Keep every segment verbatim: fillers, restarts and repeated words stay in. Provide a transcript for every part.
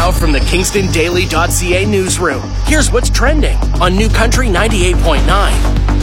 Now from the Kingston Daily dot C A newsroom, here's what's trending on New Country ninety-eight point nine.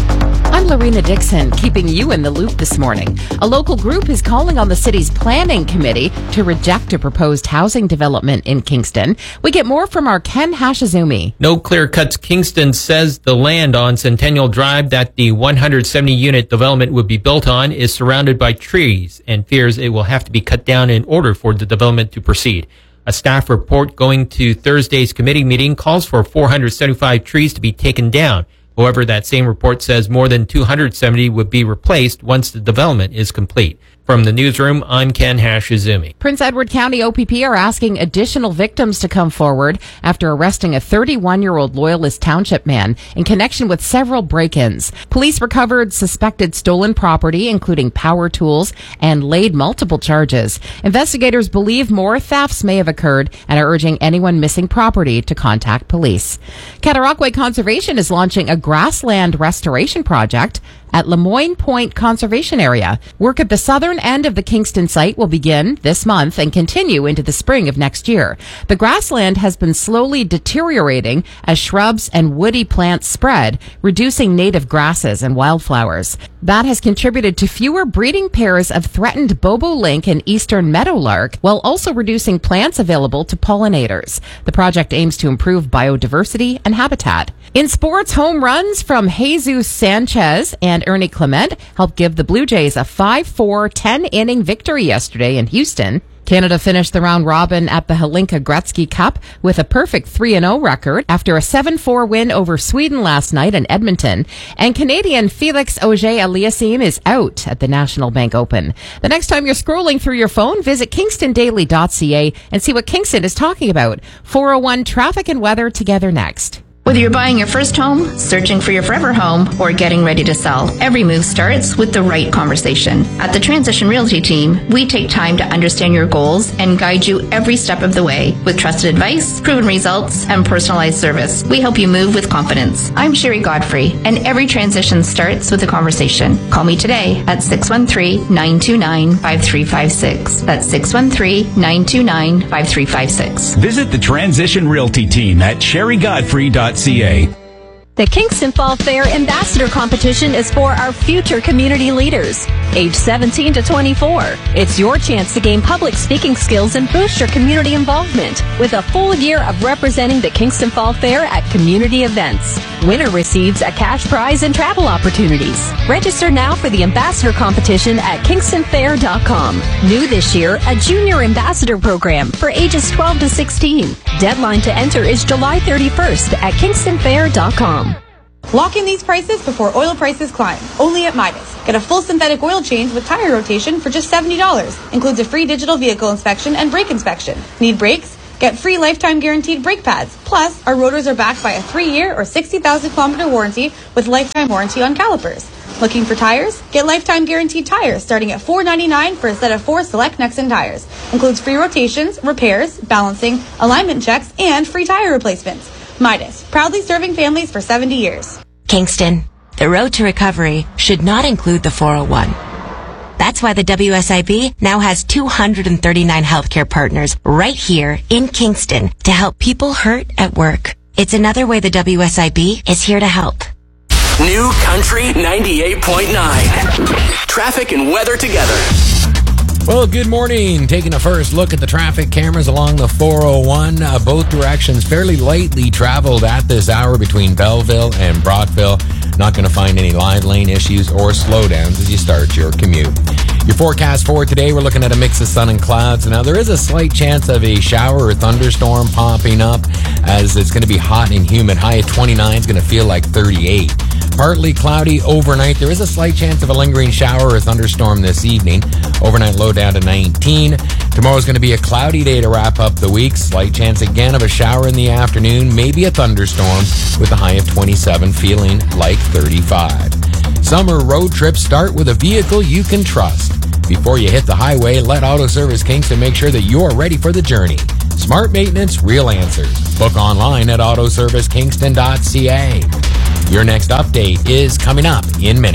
I'm Lorena Dixon, keeping you in the loop this morning. A local group is calling on the city's planning committee to reject a proposed housing development in Kingston. We get more from our Ken Hashizumi. No Clear Cuts Kingston says the land on Centennial Drive that the one hundred seventy unit development would be built on is surrounded by trees and fears it will have to be cut down in order for the development to proceed. A staff report going to Thursday's committee meeting calls for four hundred seventy-five trees to be taken down. However, that same report says more than two hundred seventy would be replaced once the development is complete. From the newsroom, I'm Ken Hashizumi. Prince Edward County O P P are asking additional victims to come forward after arresting a thirty-one-year-old Loyalist Township man in connection with several break-ins. Police recovered suspected stolen property, including power tools, and laid multiple charges. Investigators believe more thefts may have occurred and are urging anyone missing property to contact police. Cataraqui Conservation is launching a grassland restoration project at Lemoyne Point Conservation Area. Work at the southern end of the Kingston site will begin this month and continue into the spring of next year. The grassland has been slowly deteriorating as shrubs and woody plants spread, reducing native grasses and wildflowers. That has contributed to fewer breeding pairs of threatened bobolink and eastern meadowlark, while also reducing plants available to pollinators. The project aims to improve biodiversity and habitat. In sports, home runs from Jesus Sanchez and Ernie Clement helped give the Blue Jays a five four, ten-inning victory yesterday in Houston. Canada finished the round robin at the Hlinka Gretzky Cup with a perfect three and oh record after a seven four win over Sweden last night in Edmonton. And Canadian Felix Auger-Aliassime is out at the National Bank Open. The next time you're scrolling through your phone, visit Kingston Daily dot C A and see what Kingston is talking about. four oh one traffic and weather together next. Whether you're buying your first home, searching for your forever home, or getting ready to sell, every move starts with the right conversation. At the Transition Realty team, we take time to understand your goals and guide you every step of the way with trusted advice, proven results, and personalized service. We help you move with confidence. I'm Sherry Godfrey, and every transition starts with a conversation. Call me today at six one three, nine two nine, five three five six. That's six one three, nine two nine, five three five six. Visit the Transition Realty team at sherry godfrey dot C A. The Kingston Fall Fair Ambassador Competition is for our future community leaders, age seventeen to twenty-four. It's your chance to gain public speaking skills and boost your community involvement with a full year of representing the Kingston Fall Fair at community events. Winner receives a cash prize and travel opportunities. Register now for the Ambassador Competition at kingston fair dot com. New this year, a Junior Ambassador Program for ages twelve to sixteen. Deadline to enter is July thirty-first at kingston fair dot com. Lock in these prices before oil prices climb. Only at Midas. Get a full synthetic oil change with tire rotation for just seventy dollars. Includes a free digital vehicle inspection and brake inspection. Need brakes? Get free lifetime guaranteed brake pads. Plus, our rotors are backed by a three-year or sixty thousand kilometer warranty with lifetime warranty on calipers. Looking for tires? Get lifetime guaranteed tires starting at four ninety-nine for a set of four select Nexen tires. Includes free rotations, repairs, balancing, alignment checks, and free tire replacements. Midas, proudly serving families for seventy years. Kingston, the road to recovery should not include the four oh one. That's why the W S I B now has two hundred thirty-nine healthcare partners right here in Kingston to help people hurt at work. It's another way the W S I B is here to help. New Country ninety-eight point nine. Traffic and weather together. Well, good morning. Taking a first look at the traffic cameras along the four oh one. Uh, both directions fairly lightly traveled at this hour between Belleville and Brockville. Not going to find any live lane issues or slowdowns as you start your commute. Your forecast for today, we're looking at a mix of sun and clouds. Now, there is a slight chance of a shower or thunderstorm popping up as it's going to be hot and humid. High at twenty-nine is going to feel like thirty-eight. Partly cloudy overnight. There is a slight chance of a lingering shower or thunderstorm this evening. Overnight low down to nineteen. Tomorrow's going to be a cloudy day to wrap up the week. Slight chance again of a shower in the afternoon, maybe a thunderstorm with a high of twenty-seven, feeling like thirty-five. Summer road trips start with a vehicle you can trust. Before you hit the highway, let Auto Service Kingston make sure that you're ready for the journey. Smart maintenance, real answers. Book online at auto service kingston dot c a. Your next update is coming up in minutes.